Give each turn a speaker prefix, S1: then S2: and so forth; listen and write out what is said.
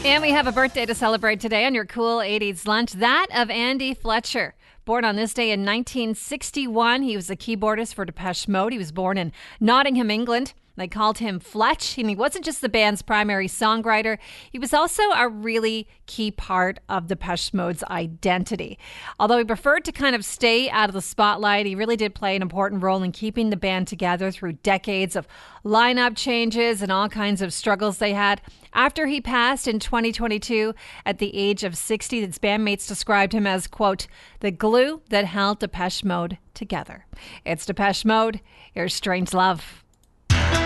S1: And we have a birthday to celebrate today on your cool 80s lunch, that of Andy Fletcher. Born on this day in 1961, he was a keyboardist for Depeche Mode. He was born in Nottingham, England. They called him Fletch, and he wasn't just the band's primary songwriter. He was also a really key part of Depeche Mode's identity. Although he preferred to kind of stay out of the spotlight, he really did play an important role in keeping the band together through decades of lineup changes and all kinds of struggles they had. After he passed in 2022 at the age of 60, his bandmates described him as, quote, the glue that held Depeche Mode together. It's Depeche Mode. Here's Strange Love.